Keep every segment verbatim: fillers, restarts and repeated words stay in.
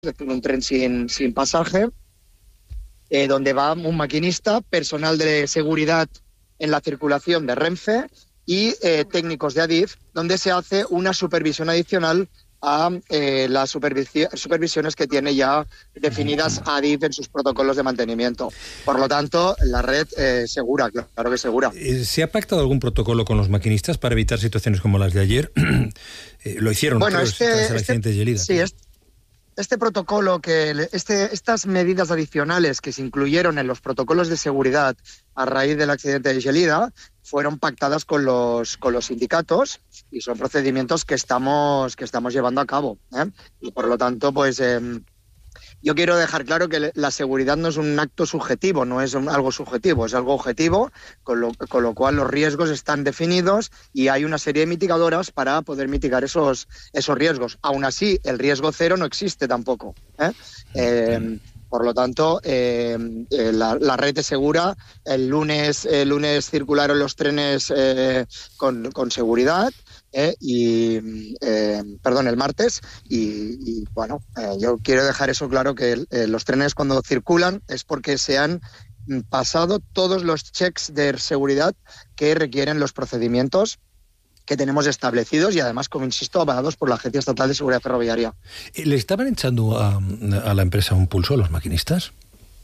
es decir, un tren sin, sin pasaje, eh, donde va un maquinista, personal de seguridad en la circulación de Renfe y eh, técnicos de Adif, donde se hace una supervisión adicional a eh, las supervisi- supervisiones que tiene ya definidas Adif en sus protocolos de mantenimiento. Por lo tanto, la red eh, segura, claro que segura. ¿Se ha pactado algún protocolo con los maquinistas para evitar situaciones como las de ayer? eh, lo hicieron bueno, tras, este, tras el este, accidente de Gelida. Sí, este, este protocolo, que este, estas medidas adicionales que se incluyeron en los protocolos de seguridad a raíz del accidente de Gelida fueron pactadas con los, con los sindicatos y son procedimientos que estamos, que estamos llevando a cabo, ¿eh? Y por lo tanto, pues eh, yo quiero dejar claro que la seguridad no es un acto subjetivo, no es un, algo subjetivo, es algo objetivo, con lo, con lo cual los riesgos están definidos y hay una serie de mitigadoras para poder mitigar esos, esos riesgos. Aún así, el riesgo cero no existe tampoco, ¿eh? Eh, Por lo tanto, eh, eh, la, la red es segura. El lunes, el lunes circularon los trenes eh, con, con seguridad, eh, y eh, perdón, el martes. Y, y bueno, eh, yo quiero dejar eso claro, que eh, los trenes cuando circulan es porque se han pasado todos los checks de seguridad que requieren los procedimientos que tenemos establecidos y además, como insisto, avalados por la Agencia Estatal de Seguridad Ferroviaria. ¿Le estaban echando a, a la empresa un pulso a los maquinistas?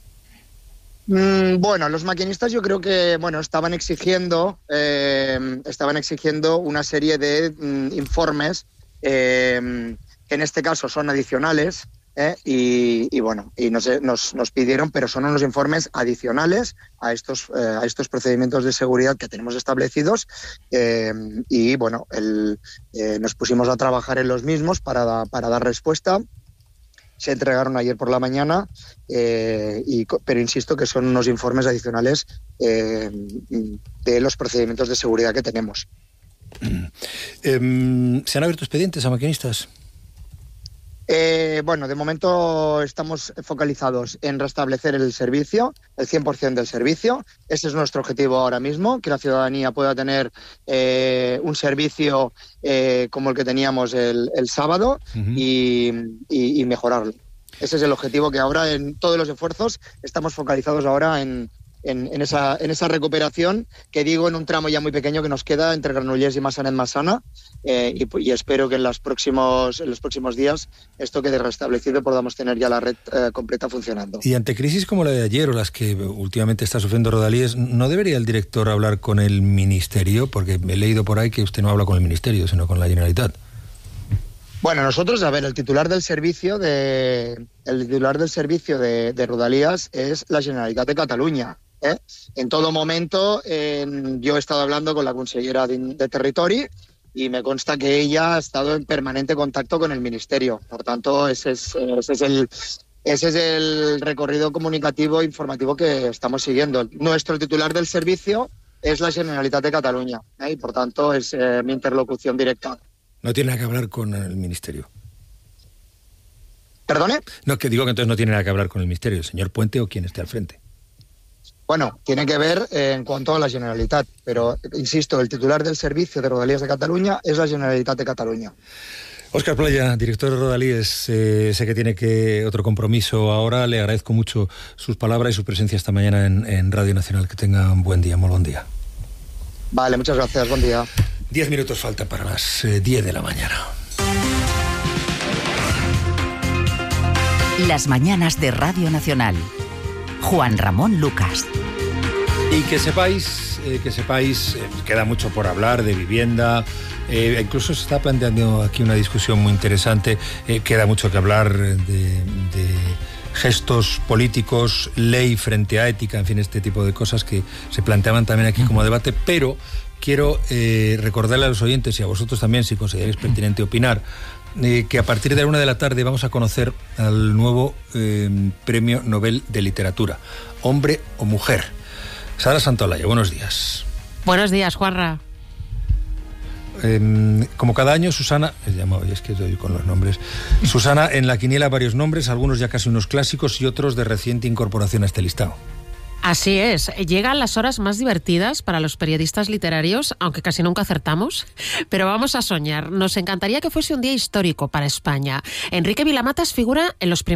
Mm, bueno, los maquinistas yo creo que bueno estaban exigiendo eh, estaban exigiendo una serie de mm, informes eh, que en este caso son adicionales. Eh, y, y bueno, y nos, nos, nos pidieron, pero son unos informes adicionales a estos, eh, a estos procedimientos de seguridad que tenemos establecidos, eh, y bueno, el, eh, nos pusimos a trabajar en los mismos para, para dar respuesta. Se entregaron ayer por la mañana, eh, y, pero insisto que son unos informes adicionales eh, de los procedimientos de seguridad que tenemos. Eh, ¿Se han abierto expedientes a maquinistas? Eh, bueno, de momento estamos focalizados en restablecer el servicio, el cien por ciento del servicio. Ese es nuestro objetivo ahora mismo, que la ciudadanía pueda tener eh, un servicio eh, como el que teníamos el, el sábado, uh-huh. y, y, y mejorarlo. Ese es el objetivo, que ahora en todos los esfuerzos estamos focalizados ahora en... En, en, esa, en esa recuperación, que digo, en un tramo ya muy pequeño que nos queda entre Granollers y Massanet-Massana, eh, y, y espero que en los próximos en los próximos días esto quede restablecido y podamos tener ya la red eh, completa funcionando. Y ante crisis como la de ayer o las que últimamente está sufriendo Rodalies, ¿no debería el director hablar con el Ministerio? Porque he leído por ahí que usted no habla con el Ministerio, sino con la Generalitat. Bueno, nosotros, a ver, el titular del servicio de el titular del servicio de, de Rodalies es la Generalitat de Cataluña. ¿Eh? En todo momento eh, yo he estado hablando con la consellera de, de Territori y me consta que ella ha estado en permanente contacto con el Ministerio. Por tanto, ese es, ese es, el, ese es el recorrido comunicativo e informativo que estamos siguiendo. Nuestro titular del servicio es la Generalitat de Cataluña, ¿eh? Y por tanto es eh, mi interlocución directa. No tiene nada que hablar con el Ministerio. ¿Perdone? No, que digo que entonces no tiene nada que hablar con el Ministerio, el señor Puente o quien esté al frente. Bueno, tiene que ver eh, en cuanto a la Generalitat, pero, insisto, el titular del servicio de Rodalies de Cataluña es la Generalitat de Cataluña. Óscar Playa, director de Rodalies, eh, sé que tiene que otro compromiso ahora. Le agradezco mucho sus palabras y su presencia esta mañana en, en Radio Nacional. Que tenga un buen día, muy buen día. Vale, muchas gracias, buen día. Diez minutos falta para las eh, diez de la mañana. Las mañanas de Radio Nacional. Juan Ramón Lucas. Y que sepáis, eh, que sepáis, eh, queda mucho por hablar de vivienda, eh, incluso se está planteando aquí una discusión muy interesante, eh, queda mucho que hablar de, de gestos políticos, ley frente a ética, en fin, este tipo de cosas que se planteaban también aquí como debate, pero quiero eh, recordarle a los oyentes y a vosotros también, si consideráis pertinente opinar, Eh, que a partir de la una de la tarde vamos a conocer al nuevo eh, Premio Nobel de Literatura, hombre o mujer. Sara Santolaya, buenos días. Buenos días, Juanra. Eh, como cada año, Susana, es llamado, y es que estoy con los nombres, Susana, en la quiniela varios nombres, algunos ya casi unos clásicos y otros de reciente incorporación a este listado. Así es, llegan las horas más divertidas para los periodistas literarios, aunque casi nunca acertamos, pero vamos a soñar. Nos encantaría que fuese un día histórico para España. Enrique Vilamatas figura en los primeros